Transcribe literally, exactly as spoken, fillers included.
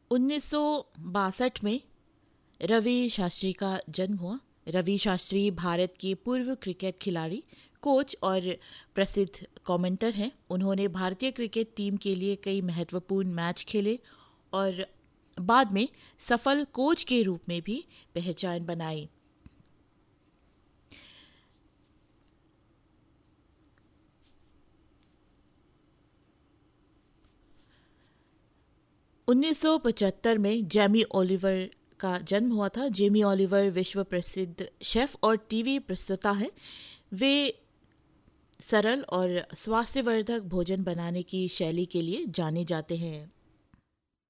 उन्नीस सौ बासठ में रवि शास्त्री का जन्म हुआ। रवि शास्त्री भारत के पूर्व क्रिकेट खिलाड़ी, कोच और प्रसिद्ध कमेंटर हैं। उन्होंने भारतीय क्रिकेट टीम के लिए कई महत्वपूर्ण मैच खेले और बाद में सफल कोच के रूप में भी पहचान बनाई। उन्नीस सौ पचहत्तर में जेमी ओलिवर का जन्म हुआ था। जेमी ओलिवर विश्व प्रसिद्ध शेफ और टीवी प्रस्तुता है। वे सरल और स्वास्थ्यवर्धक भोजन बनाने की शैली के लिए जाने जाते हैं।